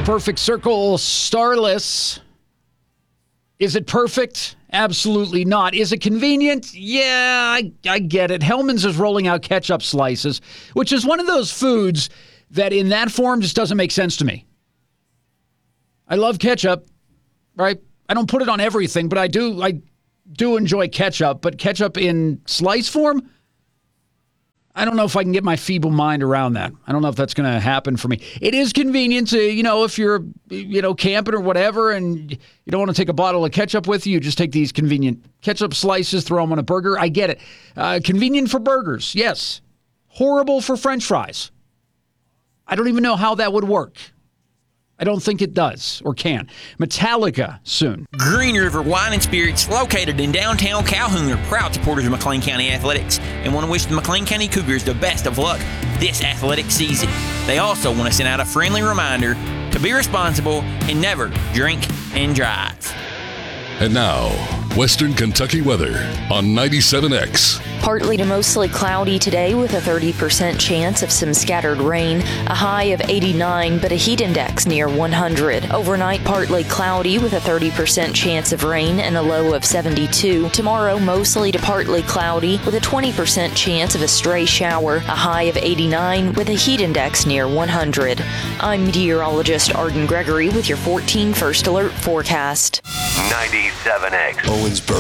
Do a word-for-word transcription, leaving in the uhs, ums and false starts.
Perfect Circle Starless. Is it perfect? Absolutely not. Is it convenient? Yeah, I, I get it. Hellman's is rolling out ketchup slices, which is one of those foods that in that form just doesn't make sense to me. I love ketchup, right? I don't put it on everything, but I do I do enjoy ketchup. But ketchup in slice form? I don't know if I can get my feeble mind around that. I don't know if that's going to happen for me. It is convenient to, you know, if you're, you know, camping or whatever and you don't want to take a bottle of ketchup with you, you just take these convenient ketchup slices, throw them on a burger. I get it. Uh, convenient for burgers, yes. Horrible for French fries. I don't even know how that would work. I don't think it does or can. Metallica soon. Green River Wine and Spirits, located in downtown Calhoun, are proud supporters of McLean County Athletics and want to wish the McLean County Cougars the best of luck this athletic season. They also want to send out a friendly reminder to be responsible and never drink and drive. And now, Western Kentucky weather on ninety-seven X. Partly to mostly cloudy today with a thirty percent chance of some scattered rain, a high of eighty-nine, but a heat index near one hundred. Overnight, partly cloudy with a thirty percent chance of rain and a low of seventy-two. Tomorrow, mostly to partly cloudy with a twenty percent chance of a stray shower, a high of eighty-nine with a heat index near one hundred. I'm meteorologist Arden Gregory with your fourteen First Alert forecast. ninety-seven X. Owensboro.